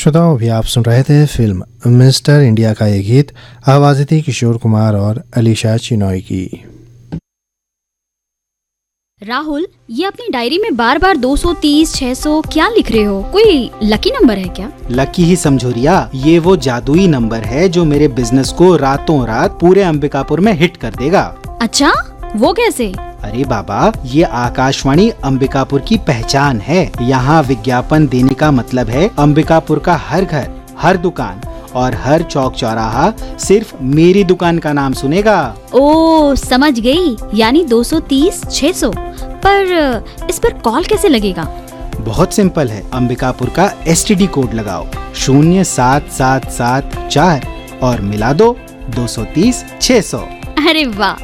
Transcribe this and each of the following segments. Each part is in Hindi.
श्रोताओं, अभी आप सुन रहे थे फिल्म मिस्टर इंडिया का ये गीत। आवाज़ थी किशोर कुमार और अलीशा चिनॉय की। राहुल, ये अपनी डायरी में बार बार 230, 600 क्या लिख रहे हो? कोई लकी नंबर है क्या? लकी ही समझो रिया, ये वो जादुई नंबर है जो मेरे बिजनेस को रातों रात पूरे अंबिकापुर में हिट कर देगा। अच्छा, वो कैसे? अरे बाबा, ये आकाशवाणी अंबिकापुर की पहचान है। यहाँ विज्ञापन देने का मतलब है अंबिकापुर का हर घर, हर दुकान और हर चौक चौराहा सिर्फ मेरी दुकान का नाम सुनेगा। ओ, समझ गई। यानी 230, 600। पर इस पर कॉल कैसे लगेगा? बहुत सिंपल है, अंबिकापुर का STD कोड लगाओ 07774 और मिला दो 230 600। अरे वाह,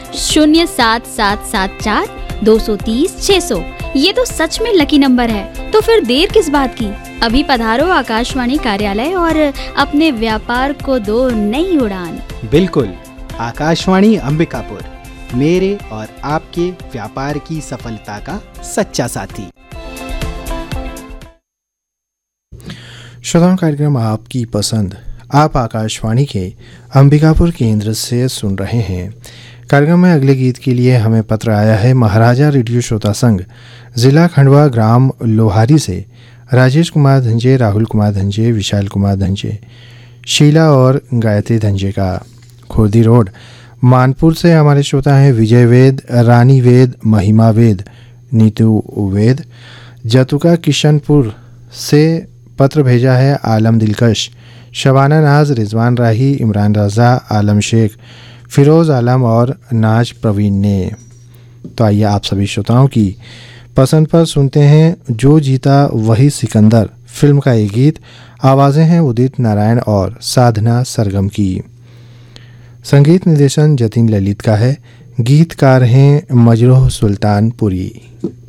07774 230 600। ये तो सच में लकी नंबर है। तो फिर देर किस बात की? अभी पधारो आकाशवाणी कार्यालय और अपने व्यापार को दो नई उड़ान। बिल्कुल, आकाशवाणी अंबिकापुर, मेरे और आपके व्यापार की सफलता का सच्चा साथी। श्रोताओं, कार्यक्रम आपकी पसंद आप आकाशवाणी के अंबिकापुर केंद्र से सुन रहे हैं। कार्यक्रम में अगले गीत के लिए हमें पत्र आया है महाराजा रेडियो श्रोता संघ, जिला खंडवा, ग्राम लोहारी से राजेश कुमार धंजे, राहुल कुमार धंजे, विशाल कुमार धंजे, शीला और गायत्री धंजे का। खुर्दी रोड, मानपुर से हमारे श्रोता हैं विजय वेद, रानी वेद, महिमा वेद, नीतू वेद। जतुका किशनपुर से पत्र भेजा है आलम दिलकश, शबाना नाज, रिजवान राही, इमरान रज़ा, आलम शेख, फिरोज़ आलम और नाज प्रवीण ने। तो आइए आप सभी श्रोताओं की पसंद पर सुनते हैं जो जीता वही सिकंदर फिल्म का ये गीत। आवाज़ें हैं उदित नारायण और साधना सरगम की। संगीत निर्देशन जतिन ललित का है। गीतकार हैं मजरूह सुल्तानपुरी।